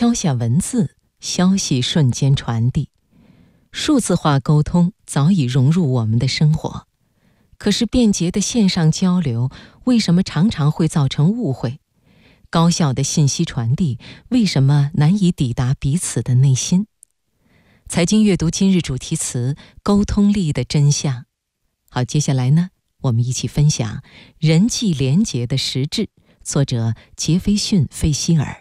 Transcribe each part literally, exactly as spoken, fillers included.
敲下文字，消息瞬间传递。数字化沟通早已融入我们的生活，可是便捷的线上交流为什么常常会造成误会？高效的信息传递为什么难以抵达彼此的内心？财经阅读今日主题词：沟通力的真相。好，接下来呢，我们一起分享人际联结的实质，作者杰斐逊·费希尔。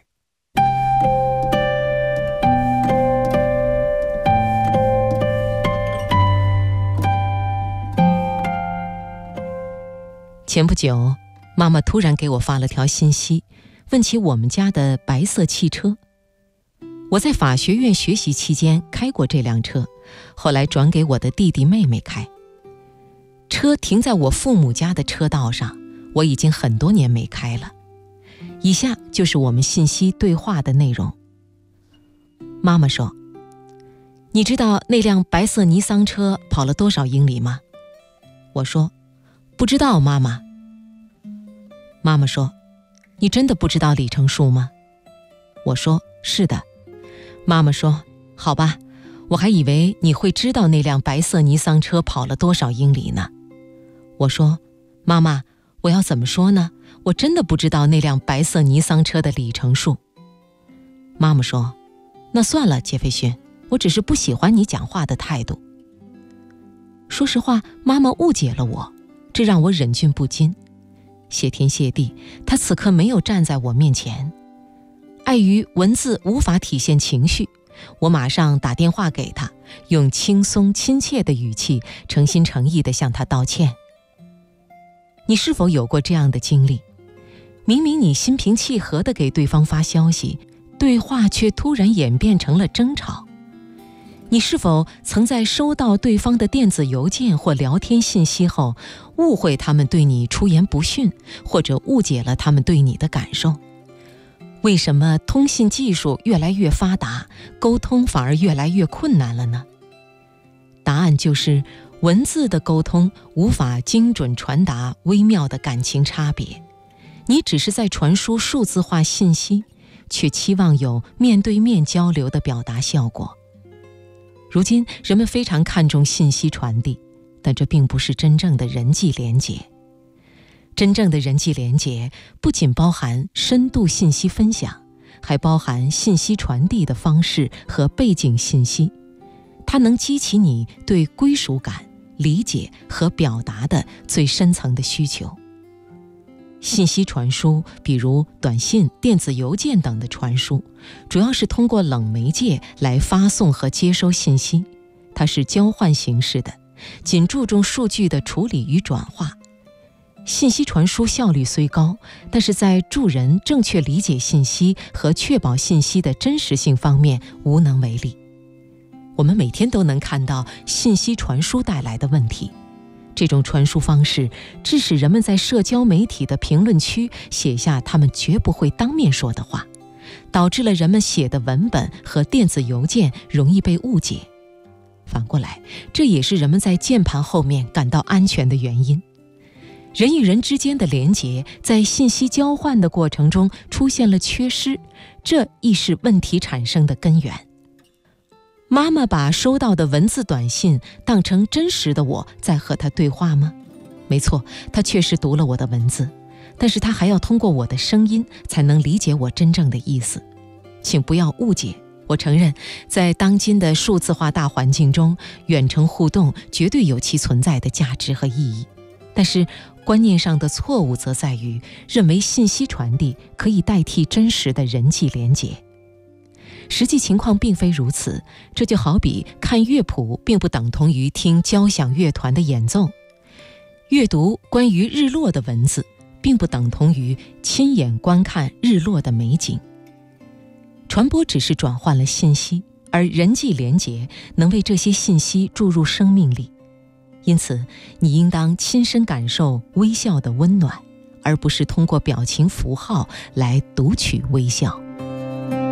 前不久，妈妈突然给我发了条信息，问起我们家的白色汽车。我在法学院学习期间开过这辆车，后来转给我的弟弟妹妹开。车停在我父母家的车道上，我已经很多年没开了。以下就是我们信息对话的内容。妈妈说：“你知道那辆白色尼桑车跑了多少英里吗？”我说：“不知道，妈妈。”妈妈说：“你真的不知道里程数吗？”我说：“是的。”妈妈说：“好吧，我还以为你会知道那辆白色尼桑车跑了多少英里呢。”我说：“妈妈，我要怎么说呢？我真的不知道那辆白色尼桑车的里程数。”妈妈说：“那算了，杰斐逊，我只是不喜欢你讲话的态度。”说实话，妈妈误解了我，这让我忍俊不禁。谢天谢地，她此刻没有站在我面前。碍于文字无法体现情绪，我马上打电话给她，用轻松亲切的语气诚心诚意地向她道歉。你是否有过这样的经历？明明你心平气和地给对方发消息，对话却突然演变成了争吵。你是否曾在收到对方的电子邮件或聊天信息后，误会他们对你出言不逊，或者误解了他们对你的感受？为什么通信技术越来越发达，沟通反而越来越困难了呢？答案就是文字的沟通无法精准传达微妙的感情差别，你只是在传输数字化信息，却期望有面对面交流的表达效果。如今人们非常看重信息传递，但这并不是真正的人际连结。真正的人际连结不仅包含深度信息分享，还包含信息传递的方式和背景信息，它能激起你对归属感、理解和表达的最深层的需求。信息传输，比如短信、电子邮件等的传输，主要是通过冷媒介来发送和接收信息，它是交换形式的，仅注重数据的处理与转化。信息传输效率虽高，但是在助人正确理解信息和确保信息的真实性方面无能为力。我们每天都能看到信息传输带来的问题。这种传输方式致使人们在社交媒体的评论区写下他们绝不会当面说的话，导致了人们写的文本和电子邮件容易被误解。反过来，这也是人们在键盘后面感到安全的原因。人与人之间的连结在信息交换的过程中出现了缺失，这亦是问题产生的根源。妈妈把收到的文字短信当成真实的我在和她对话吗？没错，她确实读了我的文字，但是她还要通过我的声音才能理解我真正的意思。请不要误解，我承认，在当今的数字化大环境中，远程互动绝对有其存在的价值和意义。但是观念上的错误则在于认为信息传递可以代替真实的人际连结。实际情况并非如此，这就好比看乐谱并不等同于听交响乐团的演奏，阅读关于日落的文字并不等同于亲眼观看日落的美景。传播只是转换了信息，而人际连结能为这些信息注入生命力。因此，你应当亲身感受微笑的温暖，而不是通过表情符号来读取微笑。